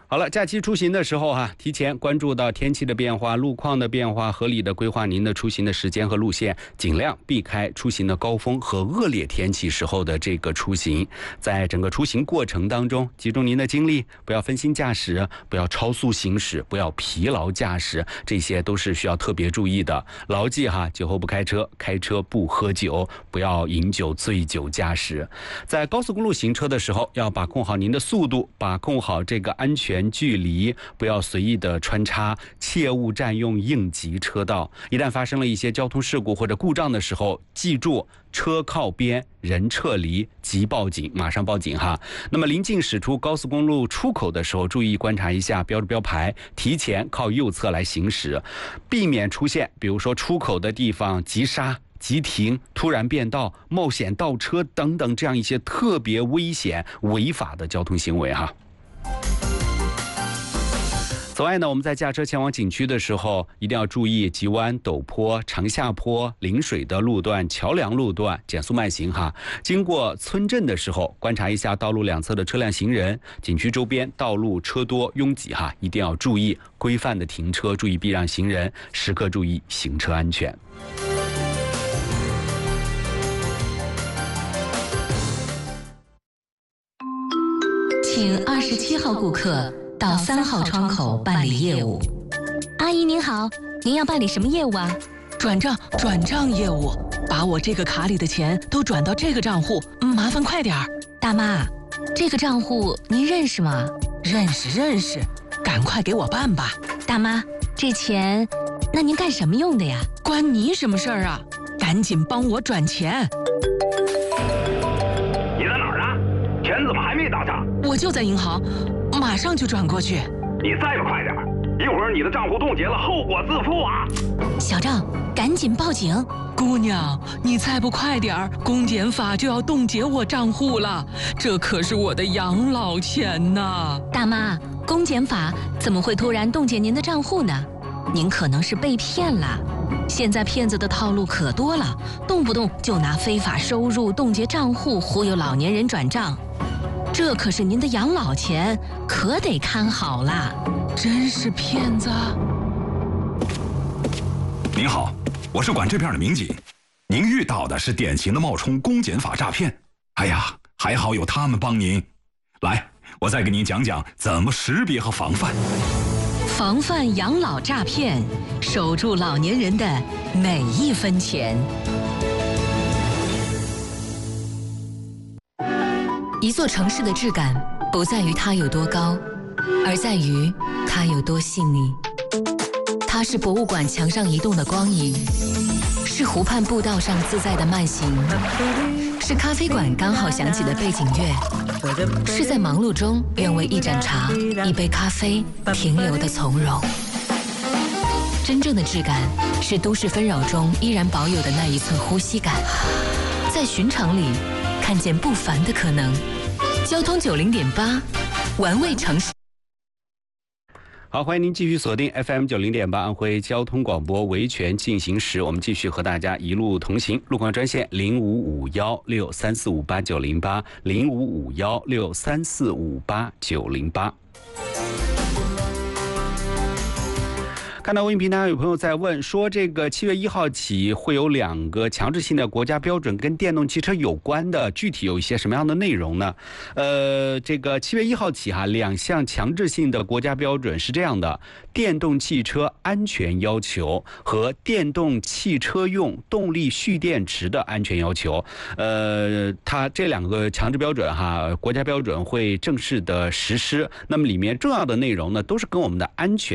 好了，假期出行的时候提前关注到天气的变化、路况的变化，合理的规划您的出行的时间和路线，尽量避开出行的高峰和恶劣天气时候的这个出行。在整个出行过程当中，集中您的精力，不要分心驾驶，不要超速行驶，不要疲劳驾驶，这些都是需要特别注意的。牢记酒后不开车，开车不喝酒，不要饮酒醉酒驾驶。在高速公路行车的时候，要把控好您的速度，把控好这个安全距离，不要随意的穿插，切勿占用应急车道。一旦发生了一些交通事故或者故障的时候，记住车靠边，人撤离，即报警，马上报警那么临近驶出高速公路出口的时候，注意观察一下标志标牌，提前靠右侧来行驶，避免出现比如说出口的地方急刹、急停、突然变道、冒险倒车等等这样一些特别危险违法的交通行为此外呢，我们在驾车前往景区的时候，一定要注意急弯、陡坡、长下坡、临水的路段、桥梁路段，减速慢行经过村镇的时候，观察一下道路两侧的车辆行人，景区周边道路车多拥挤一定要注意规范的停车，注意避让行人，时刻注意行车安全。 请27号顾客到3号窗口办理业务。 阿姨您好，您要办理什么业务啊？ 转账业务，把我这个卡里的钱都转到这个账户，麻烦快点儿。 大妈，这个账户您认识吗？ 认识，赶快给我办吧。 大妈，这钱，那您干什么用的呀？ 关你什么事儿啊？赶紧帮我转钱。 你在哪儿呢？钱怎么还没到账？ 我就在银行，马上就转过去。 你再不快点，一会儿你的账户冻结了，后果自负啊！ 小赵，赶紧报警！ 姑娘，你再不快点儿，公检法就要冻结我账户了，这可是我的养老钱呐！ 大妈，公检法怎么会突然冻结您的账户呢？您可能是被骗了。现在骗子的套路可多了，动不动就拿非法收入冻结账户忽悠老年人转账。这可是您的养老钱，可得看好了。 真是骗子！ 您好，我是管这片的民警，您遇到的是典型的冒充公检法诈骗。哎呀，还好有他们帮您。来，我再给您讲讲怎么识别和防范。 防范养老诈骗，守住老年人的每一分钱。一座城市的质感不在于它有多高，而在于它有多细腻。它是博物馆墙上移动的光影，是湖畔步道上自在的慢行，是咖啡馆刚好响起的背景乐，是在忙碌中愿为一盏茶、一杯咖啡停留的从容。真正的质感是都市纷扰中依然保有的那一寸呼吸感，在寻常里看见不凡的可能。交通90.8，玩味城市。 好，欢迎您继续锁定 FM 90.8安徽交通广播维权进行时，我们继续和大家一路同行。路况专线055163458908，055163458908。看到微信平台有朋友在问说，这个7月1号起会有2个强制性的国家标准跟电动汽车有关的，具体有一些什么样的内容呢？这个7月1号起2项强制性的国家标准是这样的：电动汽车安全要求和电动汽车用动力蓄电池的安全要求。它这2个强制标准国家标准会正式的实施。那么里面重要的内容呢，都是跟我们的安全